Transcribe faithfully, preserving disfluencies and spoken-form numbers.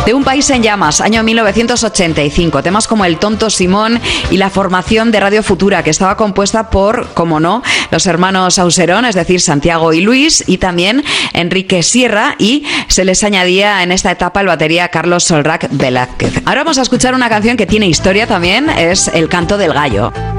de Un país en llamas, año mil novecientos ochenta y cinco. Temas como El tonto Simón y la formación de Radio Futura, que estaba compuesta por, como no, los hermanos Auserón, es decir, Santiago y Luis, y también Enrique Sierra, y se les añadía en esta etapa el batería Carlos Solrac Velázquez. Ahora vamos a escuchar una canción que tiene historia también, es El canto del gallo.